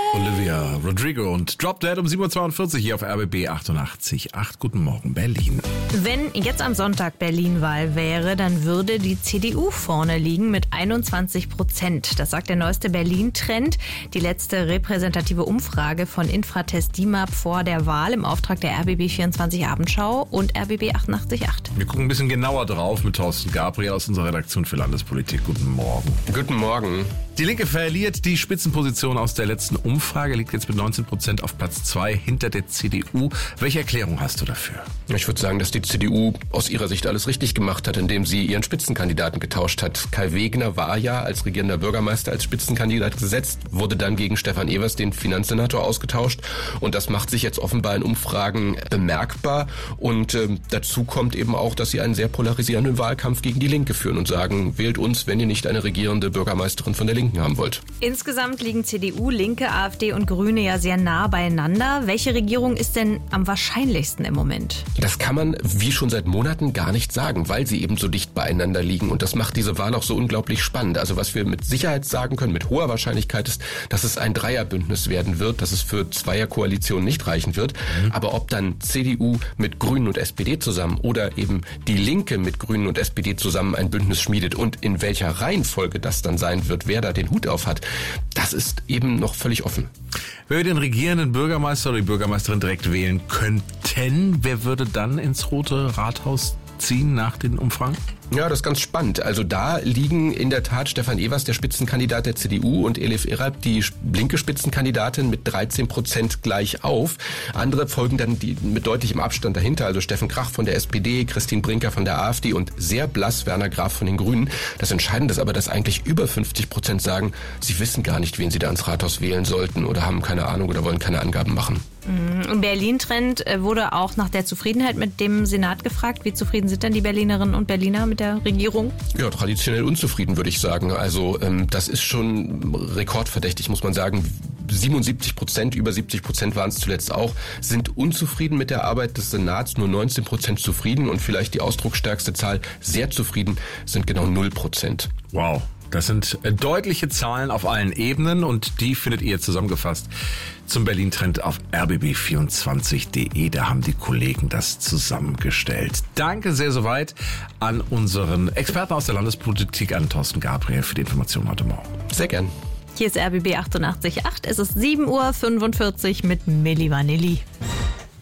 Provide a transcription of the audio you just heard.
Olivia Rodrigo und Drop Dead um 7.42 Uhr hier auf RBB 88.8. Guten Morgen, Berlin. Wenn jetzt am Sonntag Berlin-Wahl wäre, dann würde die CDU vorne liegen mit 21%. Das sagt der neueste Berlin-Trend. Die letzte repräsentative Umfrage von Infratest DIMAP vor der Wahl im Auftrag der RBB 24 Abendschau und RBB 88.8. Wir gucken ein bisschen genauer drauf mit Thorsten Gabriel aus unserer Redaktion für Landespolitik. Guten Morgen. Guten Morgen. Die Linke verliert die Spitzenposition aus der letzten Umfrage, liegt jetzt mit 19% auf Platz 2 hinter der CDU. Welche Erklärung hast du dafür? Ich würde sagen, dass die CDU aus ihrer Sicht alles richtig gemacht hat, indem sie ihren Spitzenkandidaten getauscht hat. Kai Wegner war ja als regierender Bürgermeister als Spitzenkandidat gesetzt, wurde dann gegen Stefan Evers, den Finanzsenator, ausgetauscht. Und das macht sich jetzt offenbar in Umfragen bemerkbar. Und dazu kommt eben auch, dass sie einen sehr polarisierenden Wahlkampf gegen die Linke führen und sagen, wählt uns, wenn ihr nicht eine regierende Bürgermeisterin von der Linken haben wollt. Insgesamt liegen CDU, Linke, AfD und Grüne ja sehr nah beieinander. Welche Regierung ist denn am wahrscheinlichsten im Moment? Das kann man wie schon seit Monaten gar nicht sagen, weil sie eben so dicht beieinander liegen. Und das macht diese Wahl auch so unglaublich spannend. Also was wir mit Sicherheit sagen können, mit hoher Wahrscheinlichkeit ist, dass es ein Dreierbündnis werden wird, dass es für Zweierkoalitionen nicht reichen wird. Aber ob dann CDU mit Grünen und SPD zusammen oder eben die Linke mit Grünen und SPD zusammen ein Bündnis schmiedet und in welcher Reihenfolge das dann sein wird, wer da den Hut auf hat, das ist eben noch völlig offen. Wenn wir den regierenden Bürgermeister oder die Bürgermeisterin direkt wählen könnten, wer würde dann ins Rote Rathaus ziehen nach den Umfragen? Ja, das ist ganz spannend. Also da liegen in der Tat Stefan Evers, der Spitzenkandidat der CDU, und Elif Eralp, die linke Spitzenkandidatin, mit 13% gleich auf. Andere folgen dann mit deutlichem Abstand dahinter, also Steffen Krach von der SPD, Christine Brinker von der AfD und sehr blass Werner Graf von den Grünen. Das Entscheidende ist aber, dass eigentlich über 50% sagen, sie wissen gar nicht, wen sie da ins Rathaus wählen sollten oder haben keine Ahnung oder wollen keine Angaben machen. Im Berlin-Trend wurde auch nach der Zufriedenheit mit dem Senat gefragt. Wie zufrieden sind denn die Berlinerinnen und Berliner mit der Regierung? Ja, traditionell unzufrieden, würde ich sagen. Also das ist schon rekordverdächtig, muss man sagen. 77%, über 70% waren es zuletzt auch, sind unzufrieden mit der Arbeit des Senats, nur 19% zufrieden und vielleicht die ausdrucksstärkste Zahl, sehr zufrieden, sind genau 0%. Wow. Das sind deutliche Zahlen auf allen Ebenen und die findet ihr zusammengefasst zum Berlin-Trend auf rbb24.de. Da haben die Kollegen das zusammengestellt. Danke sehr soweit an unseren Experten aus der Landespolitik, an Thorsten Gabriel, für die Informationen heute Morgen. Sehr gern. Hier ist RBB 88.8. Es ist 7.45 Uhr mit Milli Vanilli.